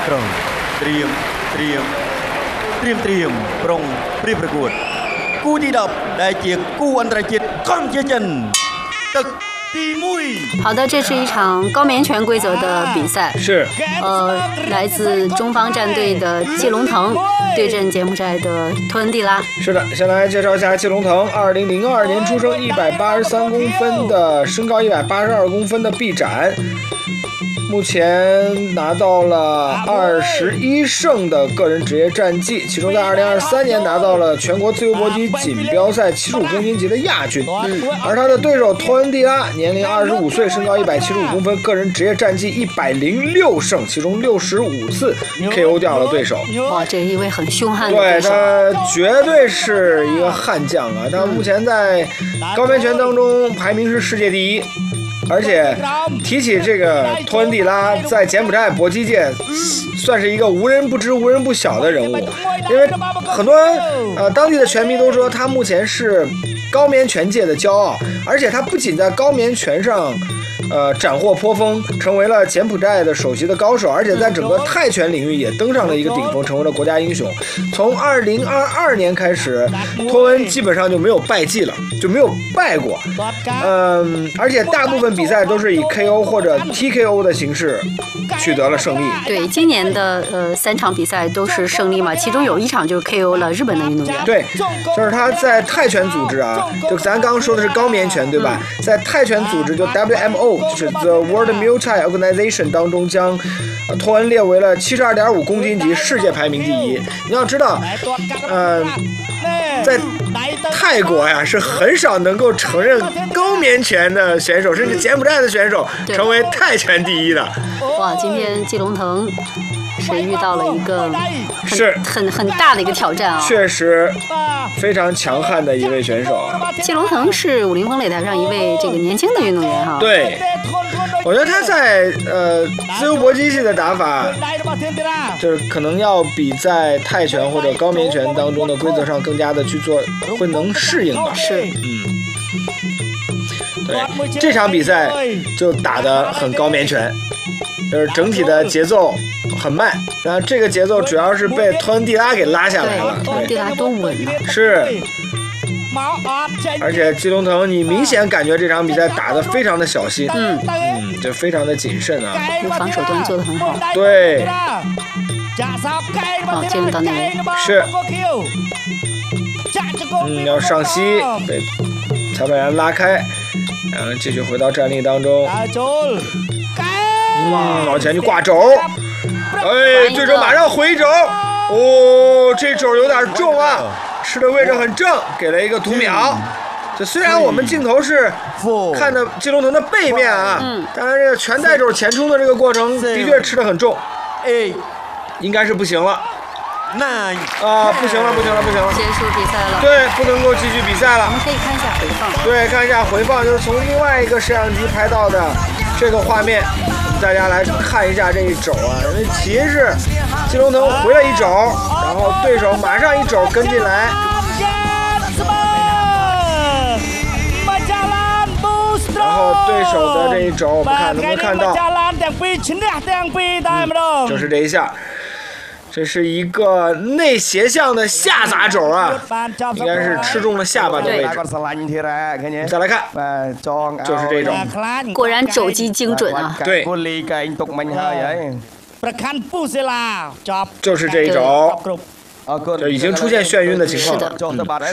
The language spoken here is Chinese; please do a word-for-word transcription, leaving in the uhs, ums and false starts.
ក្រុងត្រៀមត្រៀមត្រៀមត្រៀមប្រុងព្រៀបប្រកួតគូទីដប់ដែលជាគូអន្តរជាតិកម្ពុជាចិនទឹក好的，这是一场高棉拳规则的比赛， 是， 呃，来自中方战队的季龙腾对阵柬埔寨的托恩蒂拉。 是的，先来介绍一下季龙腾，二零零二年出生，一百八十三公分的身高，一百八十二公分的臂展。目前拿到了二十一胜的个人职业战绩，其中在二零二三年拿到了全国自由搏击锦标赛七十五公斤级的亚军。嗯，而他的对手托恩蒂拉年龄二十五岁，身高一百七十五公分，个人职业战绩一百零六胜，其中六十五次 K O 掉了对手。 哇，这是一位很凶悍的对手。 对，他绝对是一个悍将啊！他目前在高棉拳当中排名是世界第一。而且提起这个托恩蒂拉，在柬埔寨搏击界算是一个无人不知、无人不晓的人物，因为很多呃当地的拳迷都说他目前是高棉拳界的骄傲，而且他不仅在高棉拳上呃斩获颇丰，成为了柬埔寨的首席的高手，而且在整个泰拳领域也登上了一个顶峰，成为了国家英雄。从二零二二年开始，托恩基本上就没有败绩了，就没有败过。嗯，而且大部分比赛都是以 K O 或者 T K O 的形式取得了胜利。 对，今年的呃三场比赛都是胜利嘛，其中有一场就是 K O 了日本的运动员。 对，就是他在泰拳组织啊，就咱刚刚说的是高棉拳对吧？嗯、在泰拳组织就 W M O， 就是 The World Muay Thai Organization 当中将呃托恩列为了七十二点五公斤级世界排名第一。你要知道，呃，在泰国呀是很少能够承认高棉拳的选手，甚至柬埔寨的选手成为泰拳第一的。 哇，今天季龙腾是遇到了一个很是很很大的一个挑战啊， 确实非常强悍的一位选手啊。 季龙腾是武林风擂台上一位这个年轻的运动员哈。 对，我觉得他在呃自由搏击系的打法，就是可能要比在泰拳或者高棉拳当中的规则上更加的去做，会能适应吧。 是， 嗯。对，这场比赛就打得很高棉拳，就是整体的节奏很慢，然后这个节奏主要是被托恩蒂拉给拉下来了。 托恩蒂拉多稳啊！ 是，而且季龙腾，你明显感觉这场比赛打得非常的小心， 嗯嗯，就非常的谨慎啊。 防守端做得很好。 对。 好，进入到内围。 是。嗯，要上膝，被裁判员拉开。两人继续回到站立当中，嗯，往前去挂肘，哎，对手马上回肘，哦，这肘有点重啊，吃的位置很正，给了一个读秒。这虽然我们镜头是看的季龙腾的背面啊，但是这个拳带肘前冲的这个过程的确吃的很重，哎，应该是不行了。那啊，不行了，不行了，不行了！ 结束比赛了。 对，不能够继续比赛了。 我们可以看一下回放。 对，看一下回放，就是从另外一个摄像机拍到的这个画面，大家来看一下这一肘啊。因为其实是季龙腾回了一肘，然后对手马上一肘跟进来。然后对手的这一肘，我们看能不能看到？嗯，就是这一下。这是一个内斜向的下砸肘啊，应该是吃中了下巴的位置。再来看，就是这种， 果然肘击精准啊。 对，就是这一肘，就已经出现眩晕的情况了。 是的。 嗯